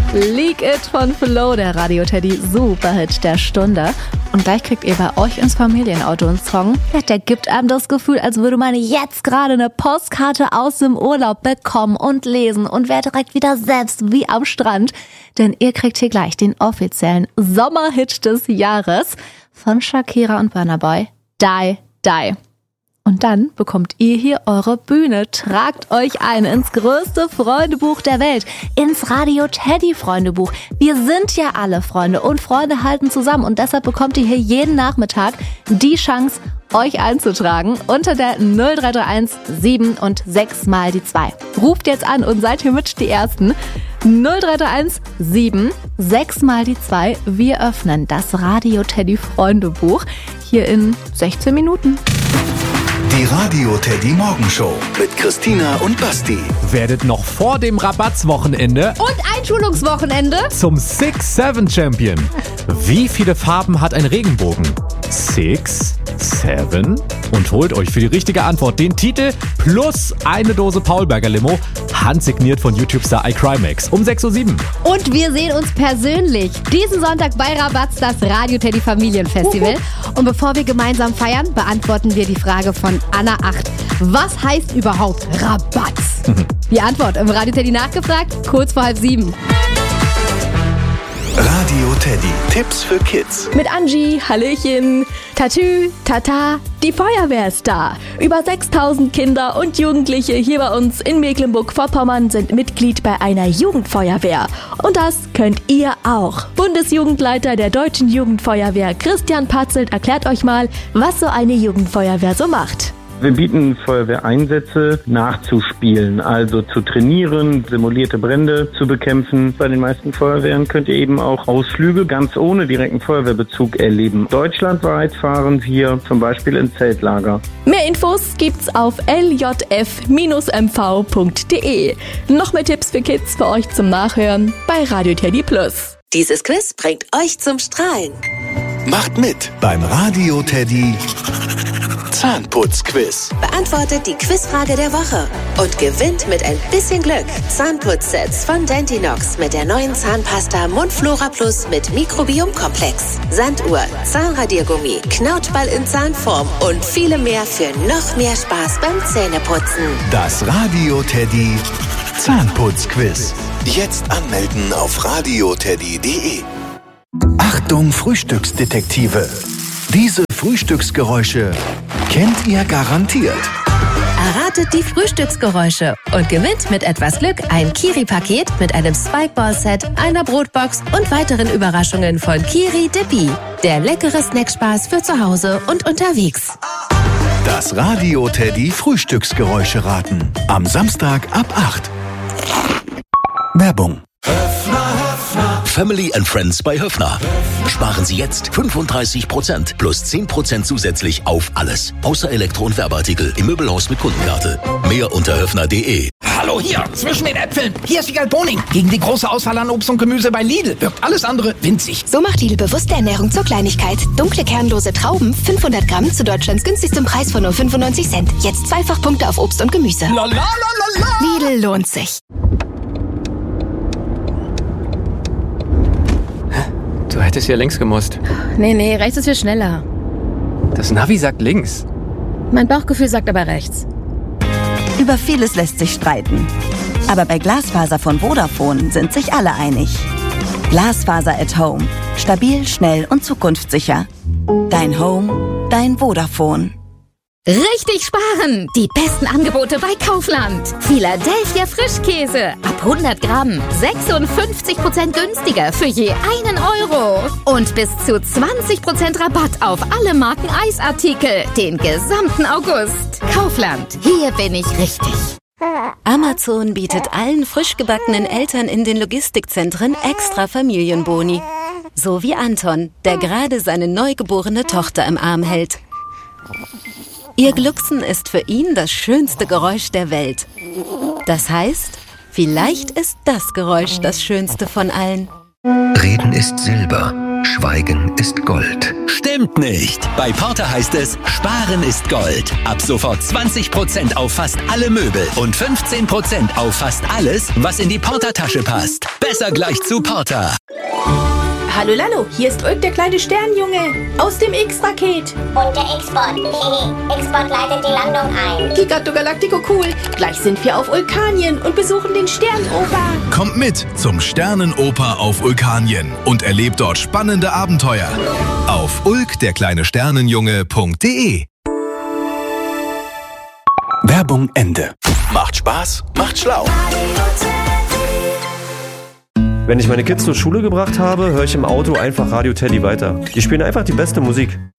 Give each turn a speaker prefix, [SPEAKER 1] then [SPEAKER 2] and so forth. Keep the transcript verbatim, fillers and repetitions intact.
[SPEAKER 1] Leak It von Flo, der Radio Teddy Superhit der Stunde. Und gleich kriegt ihr bei euch ins Familienauto einen Song. Ja, der gibt einem das Gefühl, als würde man jetzt gerade eine Postkarte aus dem Urlaub bekommen und lesen und wäre direkt wieder selbst wie am Strand. Denn ihr kriegt hier gleich den offiziellen Sommerhit des Jahres von Shakira und Burna Boy, Die, Die. Und dann bekommt ihr hier eure Bühne. Tragt euch ein ins größte Freundebuch der Welt, ins Radio Teddy Freundebuch. Wir sind ja alle Freunde und Freunde halten zusammen. Und deshalb bekommt ihr hier jeden Nachmittag die Chance, euch einzutragen unter der null drei drei eins sieben und sechs mal die zwei. Ruft jetzt an und seid hiermit die Ersten. null drei drei eins sieben, sechs mal die zwei. Wir öffnen das Radio Teddy Freundebuch hier in sechzehn Minuten.
[SPEAKER 2] Die Radio Teddy Morgenshow mit Christina und Basti.
[SPEAKER 3] Werdet noch vor dem Rabattswochenende
[SPEAKER 1] Und Einschulungswochenende
[SPEAKER 3] zum Six Seven Champion. Wie viele Farben hat ein Regenbogen? Six, Seven und holt euch für die richtige Antwort den Titel plus eine Dose Paulberger Limo, handsigniert von YouTube-Star iCrimex um sechs Uhr sieben.
[SPEAKER 1] Und wir sehen uns persönlich diesen Sonntag bei Rabatz, das Radio Teddy Familienfestival. Und bevor wir gemeinsam feiern, beantworten wir die Frage von Anna acht. Was heißt überhaupt Rabatz? Die Antwort im Radio Teddy nachgefragt, kurz vor halb sieben.
[SPEAKER 2] Radio Teddy. Tipps für Kids.
[SPEAKER 4] Mit Angie, Hallöchen, Tatü, Tata, die Feuerwehr ist da. Über sechstausend Kinder und Jugendliche hier bei uns in Mecklenburg-Vorpommern sind Mitglied bei einer Jugendfeuerwehr. Und das könnt ihr auch. Bundesjugendleiter der Deutschen Jugendfeuerwehr Christian Patzelt erklärt euch mal, was so eine Jugendfeuerwehr so macht.
[SPEAKER 5] Wir bieten Feuerwehreinsätze nachzuspielen, also zu trainieren, simulierte Brände zu bekämpfen. Bei den meisten Feuerwehren könnt ihr eben auch Ausflüge ganz ohne direkten Feuerwehrbezug erleben. Deutschlandweit fahren wir zum Beispiel in Zeltlager.
[SPEAKER 4] Mehr Infos gibt's auf l j f Bindestrich m v punkt d e. Noch mehr Tipps für Kids für euch zum Nachhören bei Radio Teddy Plus.
[SPEAKER 6] Dieses Quiz bringt euch zum Strahlen.
[SPEAKER 2] Macht mit beim Radio Teddy Zahnputzquiz.
[SPEAKER 6] Beantwortet die Quizfrage der Woche und gewinnt mit ein bisschen Glück Zahnputzsets von Dentinox mit der neuen Zahnpasta Mundflora Plus mit Mikrobiomkomplex, Sanduhr, Zahnradiergummi, Knautschball in Zahnform und viele mehr für noch mehr Spaß beim Zähneputzen.
[SPEAKER 2] Das Radio Teddy Zahnputzquiz. Jetzt anmelden auf radio teddy punkt d e. Achtung, Frühstücksdetektive. Diese Frühstücksgeräusche kennt ihr garantiert.
[SPEAKER 6] Erratet die Frühstücksgeräusche und gewinnt mit etwas Glück ein Kiri-Paket mit einem Spikeball-Set, einer Brotbox und weiteren Überraschungen von Kiri Dippy. Der leckere Snackspaß für zu Hause und unterwegs.
[SPEAKER 2] Das Radio Teddy Frühstücksgeräusche raten. Am Samstag ab acht. Werbung.
[SPEAKER 7] Family and Friends bei Höffner. Sparen Sie jetzt fünfunddreißig Prozent plus zehn Prozent zusätzlich auf alles. Außer Elektro- und Werbeartikel im Möbelhaus mit Kundenkarte. Mehr unter höffner punkt de.
[SPEAKER 8] Hallo hier, zwischen den Äpfeln. Hier ist Wiegald Boning. Gegen die große Auswahl an Obst und Gemüse bei Lidl wirkt alles andere winzig.
[SPEAKER 9] So macht Lidl bewusste Ernährung zur Kleinigkeit. Dunkle, kernlose Trauben, fünfhundert Gramm zu Deutschlands günstigstem Preis von nur fünfundneunzig Cent. Jetzt zweifach Punkte auf Obst und Gemüse.
[SPEAKER 8] La, la, la, la, la.
[SPEAKER 9] Lidl lohnt sich.
[SPEAKER 10] Du hättest hier links gemusst.
[SPEAKER 1] Nee, nee, rechts ist viel schneller.
[SPEAKER 10] Das Navi sagt links.
[SPEAKER 1] Mein Bauchgefühl sagt aber rechts.
[SPEAKER 11] Über vieles lässt sich streiten. Aber bei Glasfaser von Vodafone sind sich alle einig. Glasfaser at Home. Stabil, schnell und zukunftssicher. Dein Home, dein Vodafone.
[SPEAKER 12] Richtig sparen! Die besten Angebote bei Kaufland. Philadelphia Frischkäse. Ab hundert Gramm. sechsundfünfzig Prozent günstiger für je einen Euro. Und bis zu zwanzig Prozent Rabatt auf alle Marken Eisartikel. Den gesamten August. Kaufland. Hier bin ich richtig.
[SPEAKER 13] Amazon bietet allen frisch gebackenen Eltern in den Logistikzentren extra Familienboni. So wie Anton, der gerade seine neugeborene Tochter im Arm hält. Ihr Glucksen ist für ihn das schönste Geräusch der Welt. Das heißt, vielleicht ist das Geräusch das schönste von allen.
[SPEAKER 14] Reden ist Silber,
[SPEAKER 7] Schweigen ist Gold. Stimmt nicht. Bei Porter heißt es, Sparen ist Gold. Ab sofort zwanzig Prozent auf fast alle Möbel und fünfzehn Prozent auf fast alles, was in die Porter-Tasche passt. Besser gleich zu Porter.
[SPEAKER 14] Hallo Lalo, hier ist Ulk, der kleine Sternjunge aus dem X-Raket.
[SPEAKER 15] Und der X-Bot. X-Bot leitet die Landung ein.
[SPEAKER 14] Gigato Galactico cool. Gleich sind wir auf Vulkanien und besuchen den Sternenoper.
[SPEAKER 2] Kommt mit zum Sternenoper auf Vulkanien und erlebt dort spannende Abenteuer. Auf ulk der kleine Sternenjunge punkt de.
[SPEAKER 7] Werbung Ende. Macht Spaß, macht schlau.
[SPEAKER 16] Wenn ich meine Kids zur Schule gebracht habe, höre ich im Auto einfach Radio Teddy weiter. Die spielen einfach die beste Musik.